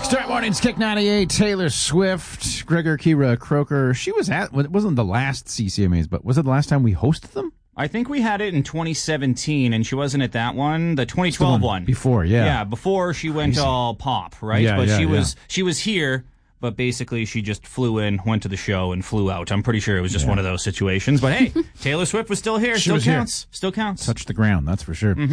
Start mornings, Kick 98, Taylor Swift, Gregor, Kira, Croker. She was at, it wasn't the last CCMAs, but was it the last time we hosted them? I think we had it in 2017, and she wasn't at that one. The 2012 one. Before, yeah. Yeah, before she went all pop, right? Yeah, but yeah, she was here, but basically she just flew in, went to the show, and flew out. I'm pretty sure it was just one of those situations. But hey, Taylor Swift was still here. Still counts. Still counts. Touched the ground, that's for sure.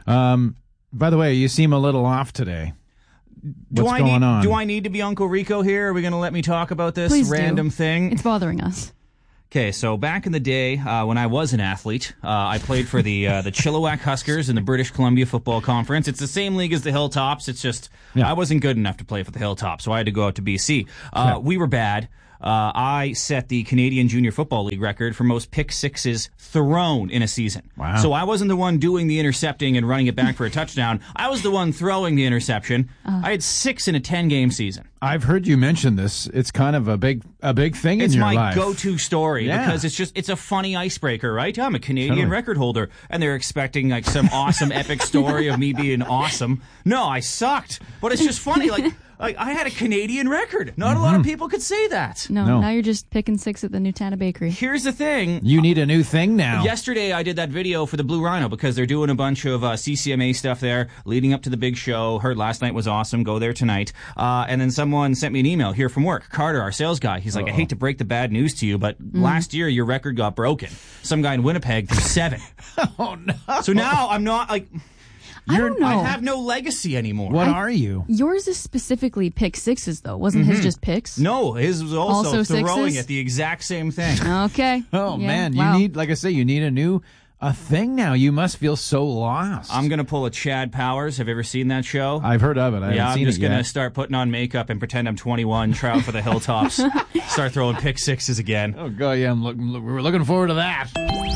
By the way, you seem a little off today. What's going on? Do I need to be Uncle Rico here? Are we going to let me talk about this Please random thing? It's bothering us. Okay, so back in the day when I was an athlete, I played for the Chilliwack Huskers in the British Columbia Football Conference. It's the same league as the Hilltops. It's just I wasn't good enough to play for the Hilltops, so I had to go out to BC. We were bad. I set the Canadian Junior Football League record for most pick sixes thrown in a season. Wow. So I wasn't the one doing the intercepting and running it back for a touchdown. I was the one throwing the interception. I had 6 in a 10-game season. I've heard you mention this. It's kind of a big thing in your life. It's my go-to story because it's a funny icebreaker, right? I'm a Canadian record holder, and they're expecting like some awesome epic story of me being awesome. No, I sucked, but it's just funny. Like I had a Canadian record. Not a lot of people could say that. No, now you're just picking 6 at the Nutana Bakery. Here's the thing. You need a new thing now. Yesterday, I did that video for the Blue Rhino because they're doing a bunch of CCMA stuff there leading up to the big show. Heard last night was awesome. Go there tonight. And then someone sent me an email here from work. Carter, our sales guy, he's like, I hate to break the bad news to you, but last year your record got broken. Some guy in Winnipeg threw 7. Oh, no. So now I'm not like... I don't know. I have no legacy anymore. What are you? Yours is specifically pick sixes, though. Wasn't his just picks? No, his was also throwing sixes? at the exact same thing. Okay. Oh, Yeah, man. wow. You need, like I say, you need a thing now. You must feel so lost. I'm going to pull a Chad Powers. Have you ever seen that show? I've heard of it. I haven't I'm seen just it going to yet. start putting on makeup and pretend I'm 21, try out for the Hilltops, start throwing pick sixes again. Oh, God, yeah. We're looking forward to that.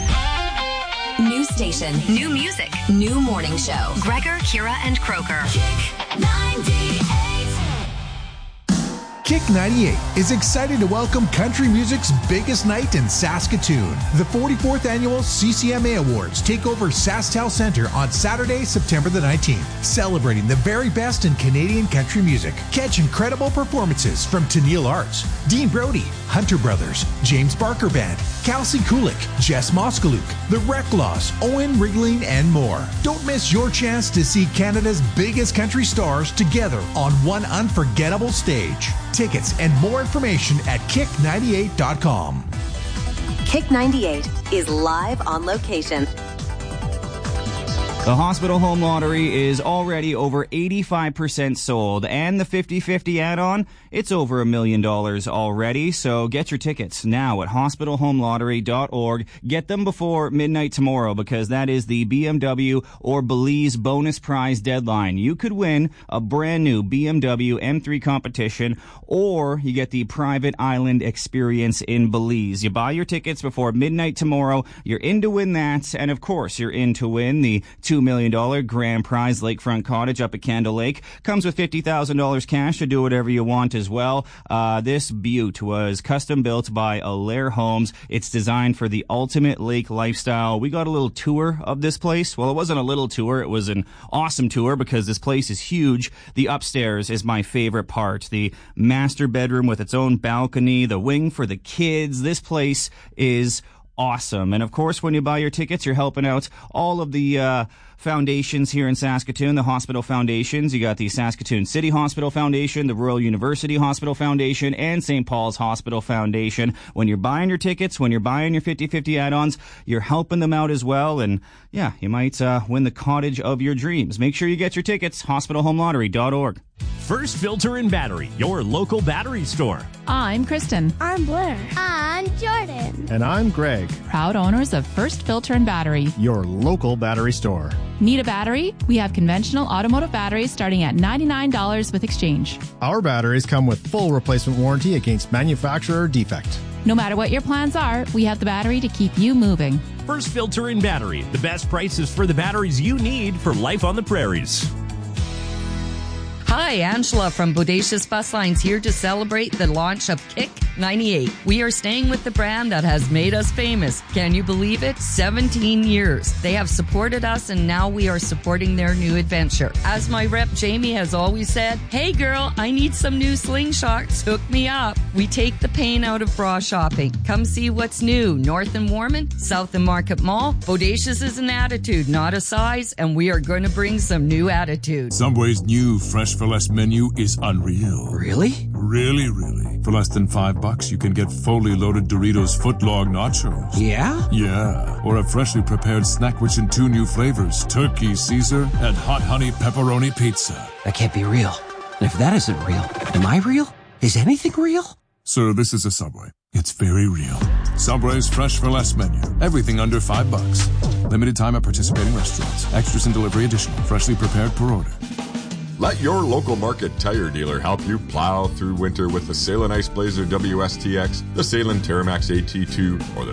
New station, new music, new morning show. Gregor, Kira, and Croker. Kick 98. Kick 98 is excited to welcome country music's biggest night in Saskatoon. The 44th Annual CCMA Awards take over SaskTel Centre on Saturday, September the 19th, celebrating the very best in Canadian country music. Catch incredible performances from Tennille Arts, Dean Brody, Hunter Brothers, James Barker Band, Kelsey Kulik, Jess Moskaluk, The Recklaws, Owen Rigling, and more. Don't miss your chance to see Canada's biggest country stars together on one unforgettable stage. Tickets and more information at kick98.com. Kick 98 is live on location. The Hospital Home Lottery is already over 85% sold, and the 50-50 add-on, it's over $1 million already, so get your tickets now at hospitalhomelottery.org. Get them before midnight tomorrow, because that is the BMW or Belize bonus prize deadline. You could win a brand new BMW M3 competition, or you get the private island experience in Belize. You buy your tickets before midnight tomorrow, you're in to win that, and of course you're in to win the $2 million grand prize lakefront cottage up at Candle Lake. Comes with $50,000 cash to do whatever you want as well. This beaut was custom built by Allaire Homes. It's designed for the ultimate lake lifestyle. We got a little tour of this place. Well, it wasn't a little tour. It was an awesome tour because this place is huge. The upstairs is my favorite part. The master bedroom with its own balcony, the wing for the kids. This place is awesome. And of course, when you buy your tickets, you're helping out all of the foundations here in Saskatoon, the hospital foundations. You got the Saskatoon City Hospital Foundation, the Royal University Hospital Foundation, and St. Paul's Hospital Foundation. When you're buying your tickets, when you're buying your 50-50 add-ons, you're helping them out as well. And yeah, you might win the cottage of your dreams. Make sure you get your tickets, hospitalhomelottery.org. First Filter and Battery, your local battery store. I'm Kristen, I'm Blair. I'm Jordan. And I'm Greg, proud owners of First Filter and Battery, your local battery store. Need a battery? We have conventional automotive batteries starting at $99 with exchange. Our batteries come with full replacement warranty against manufacturer defect. No matter what your plans are, we have the battery to keep you moving. First Filter and Battery, the best prices for the batteries you need for life on the prairies. Hi, Angela from Bodacious Bus Lines here to celebrate the launch of Kick 98. We are staying with the brand that has made us famous. Can you believe it? 17 years. They have supported us and now we are supporting their new adventure. As my rep Jamie has always said, hey girl, I need some new slingshots. Hook me up. We take the pain out of bra shopping. Come see what's new. North and Warman, South and Market Mall. Bodacious is an attitude, not a size, and we are going to bring some new attitude. Subway's new Fresh for Less menu is unreal. Really? Really, really. For less than $5, you can get fully loaded Doritos footlong nachos. Yeah? Yeah. Or a freshly prepared snack rich in 2 new flavors, Turkey Caesar and Hot Honey Pepperoni Pizza. That can't be real. And if that isn't real, am I real? Is anything real? Sir, this is a Subway. It's very real. Subway's Fresh for Less menu. Everything under $5. Limited time at participating restaurants. Extras and delivery additional. Freshly prepared per order. Let your local market tire dealer help you plow through winter with the Sailin' Ice Blazer WSTX, the Sailin' Terramax AT2, or the